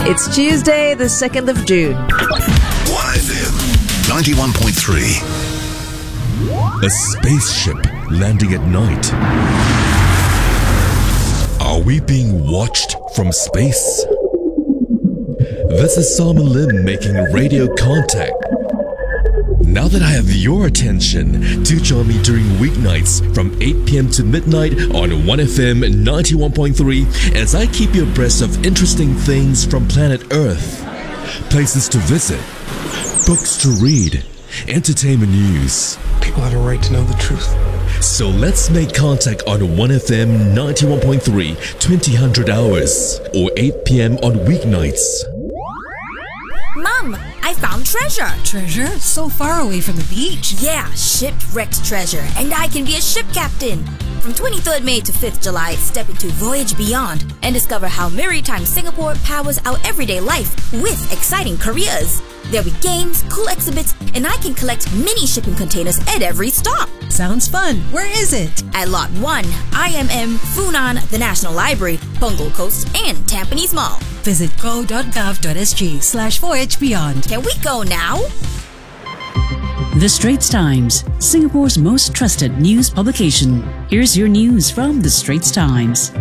It's Tuesday, the 2nd of June. 1FM 91.3. A spaceship landing at night. Are we being watched from space? This is Simon Lim making radio contact. Now that I have your attention, do join me during weeknights from 8 p.m. to midnight on 1FM 91.3 as I keep you abreast of interesting things from planet Earth. Places to visit, books to read, entertainment news. People have a right to know the truth. So let's make contact on 1FM 91.3, 2000 hours, or 8 p.m. on weeknights. Mom, I found treasure. Treasure? So far away from the beach? Yeah, shipwrecked treasure, and I can be a ship captain. From 23rd May to 5th July, step into Voyage Beyond and discover how Maritime Singapore powers our everyday life with exciting careers. There'll be games, cool exhibits, and I can collect mini shipping containers at every stop. Sounds fun. Where is it? At Lot 1, IMM, Funan, the National Library, Punggol Coast, and Tampines Mall. Visit go.gov.sg/voyagebeyond. Can we go now? The Straits Times, Singapore's most trusted news publication. Here's your news from The Straits Times.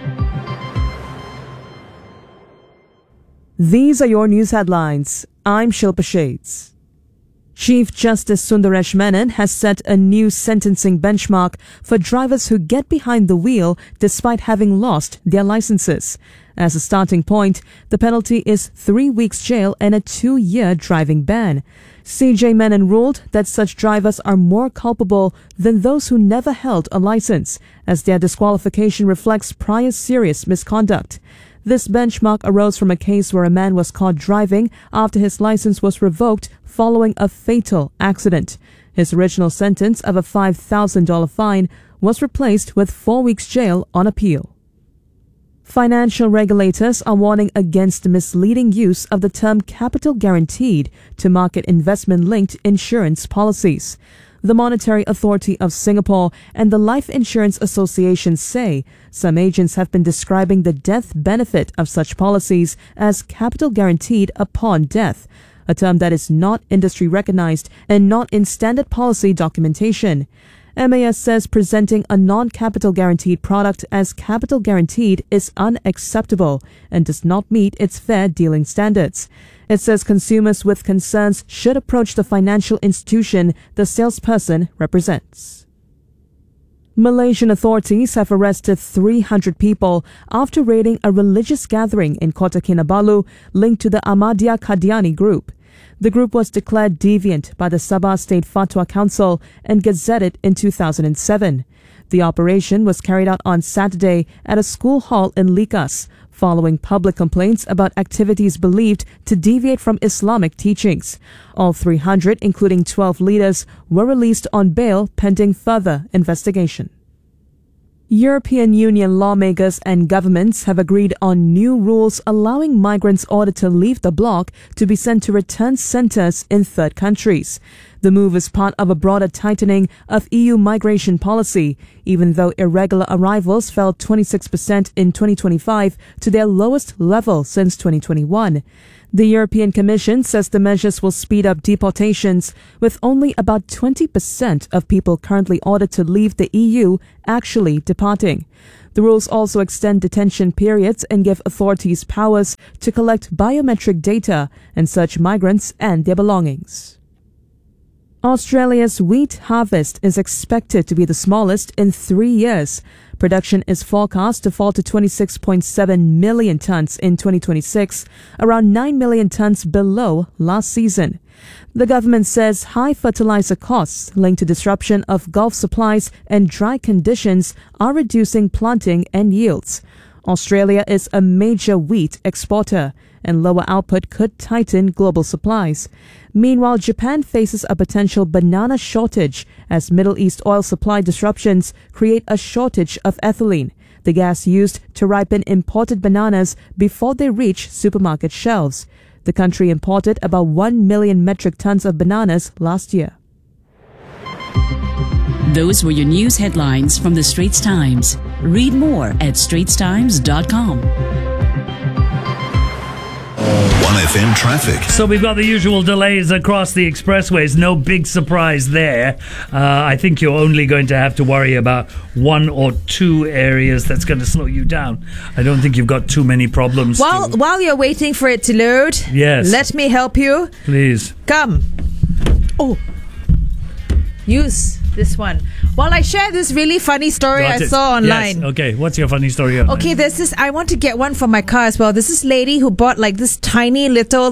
These are your news headlines. I'm Shilpa Shades. Chief Justice Sundaresh Menon has set a new sentencing benchmark for drivers who get behind the wheel despite having lost their licenses. As a starting point, the penalty is 3 weeks jail and a 2-year driving ban. CJ Menon ruled that such drivers are more culpable than those who never held a license, as their disqualification reflects prior serious misconduct. This benchmark arose from a case where a man was caught driving after his license was revoked following a fatal accident. His original sentence of a $5,000 fine was replaced with 4 weeks jail on appeal. Financial regulators are warning against misleading use of the term capital guaranteed to market investment-linked insurance policies. The Monetary Authority of Singapore and the Life Insurance Association say some agents have been describing the death benefit of such policies as capital guaranteed upon death, a term that is not industry recognized and not in standard policy documentation. MAS says presenting a non-capital guaranteed product as capital guaranteed is unacceptable and does not meet its fair dealing standards. It says consumers with concerns should approach the financial institution the salesperson represents. Malaysian authorities have arrested 300 people after raiding a religious gathering in Kota Kinabalu linked to the Ahmadiyya Qadiani group. The group was declared deviant by the Sabah State Fatwa Council and gazetted in 2007. The operation was carried out on Saturday at a school hall in Likas, following public complaints about activities believed to deviate from Islamic teachings. All 300, including 12 leaders, were released on bail pending further investigation. European Union lawmakers and governments have agreed on new rules allowing migrants ordered to leave the bloc to be sent to return centres in third countries. The move is part of a broader tightening of EU migration policy, even though irregular arrivals fell 26% in 2025 to their lowest level since 2021. The European Commission says the measures will speed up deportations, with only about 20% of people currently ordered to leave the EU actually departing. The rules also extend detention periods and give authorities powers to collect biometric data and search migrants and their belongings. Australia's wheat harvest is expected to be the smallest in 3 years. Production is forecast to fall to 26.7 million tons in 2026, around 9 million tons below last season. The government says high fertilizer costs linked to disruption of Gulf supplies and dry conditions are reducing planting and yields. Australia is a major wheat exporter, and lower output could tighten global supplies. Meanwhile, Japan faces a potential banana shortage as Middle East oil supply disruptions create a shortage of ethylene, the gas used to ripen imported bananas before they reach supermarket shelves. The country imported about 1 million metric tons of bananas last year. Those were your news headlines from The Straits Times. Read more at straitstimes.com. 1FM traffic. So we've got the usual delays across the expressways. No big surprise there. I think you're only going to have to worry about one or two areas that's going to slow you down. I don't think you've got too many problems. While you're waiting for it to load, yes, let me help you. Please. Come. Oh. Use this one. While I share this really funny story I saw online. Yes. Okay, what's your funny story online? Okay, there's this, I want to get one for my car as well. There's this lady who bought like this tiny little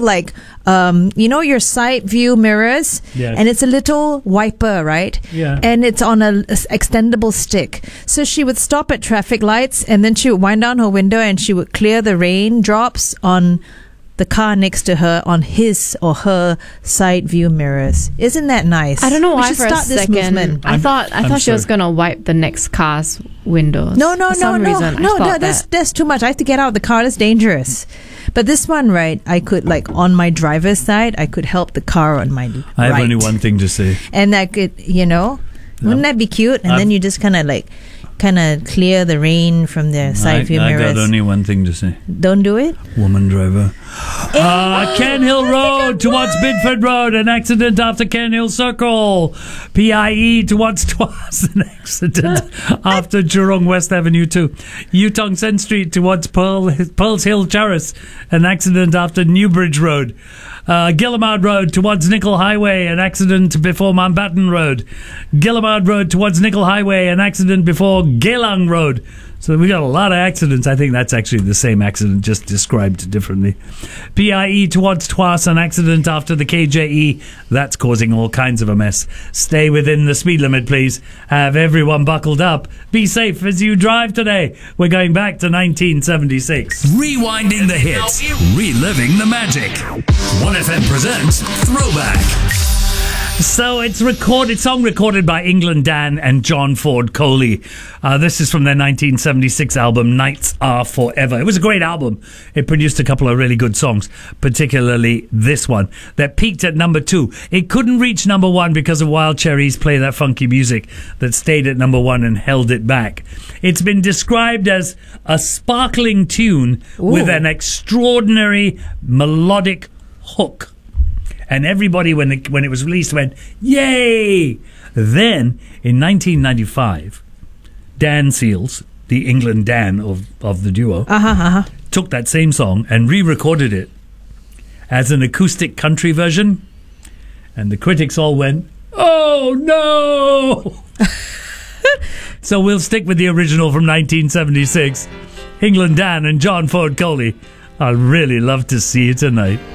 your side view mirrors, yes, and it's a little wiper, right? Yeah. And it's on a extendable stick. So she would stop at traffic lights and then she would wind down her window and she would clear the raindrops on the car next to her on his or her side view mirrors. Isn't that nice? I don't know why we should for start a this second. movement. I thought she was gonna wipe the next car's windows. No. For some reason, I thought that's too much. I have to get out of the car. That's dangerous. But this one, right, I could, like, on my driver's side, I could help the car on my right. I have only one thing to say. And I could, wouldn't that be cute? And then you just kind of clear the rain from the side view mirrors. I got only one thing to say. Don't do it. Woman driver. Ken Hill Road towards Bidford Road, an accident after Ken Hill Circle. PIE towards Tuas, an accident after Jurong West Avenue 2. Yutong Sen Street towards Pearls Hill Terrace, an accident after Newbridge Road. Guillemard Road towards Nickel Highway, an accident before Mountbatten Road. Guillemard Road towards Nickel Highway, an accident before Geylang Road. So we got a lot of accidents. I think that's actually the same accident, just described differently. PIE towards Tuas, an accident after the KJE. That's causing all kinds of a mess. Stay within the speed limit, please. Have everyone buckled up. Be safe as you drive today. We're going back to 1976. Rewinding the hits. Reliving the magic. 1FM presents Throwback. So it's song recorded by England Dan and John Ford Coley. This is from their 1976 album, Nights Are Forever. It was a great album. It produced a couple of really good songs, particularly this one that peaked at number 2. It couldn't reach number 1 because of Wild Cherries' Play That Funky Music that stayed at number 1 and held it back. It's been described as a sparkling tune with an extraordinary melodic hook. And everybody, when it was released, went, yay! Then, in 1995, Dan Seals, the England Dan of the duo, took that same song and re-recorded it as an acoustic country version. And the critics all went, oh, no! So we'll stick with the original from 1976. England Dan and John Ford Coley. I'd really love to see you tonight.